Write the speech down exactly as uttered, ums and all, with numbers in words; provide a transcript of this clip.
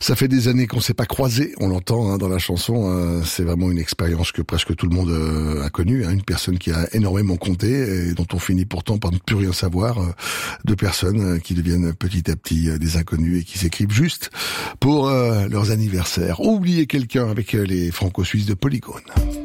Ça fait des années qu'on s'est pas croisés, on l'entend hein, dans la chanson. Euh, c'est vraiment une expérience que presque tout le monde euh, a connue. Hein, une personne qui a énormément compté et dont on finit pourtant par ne plus rien savoir. Euh, de personnes euh, qui deviennent petit à petit euh, des inconnus et qui s'écrivent juste pour euh, leurs anniversaires. Oubliez quelqu'un avec euh, les Franco-Suisses de Polygone.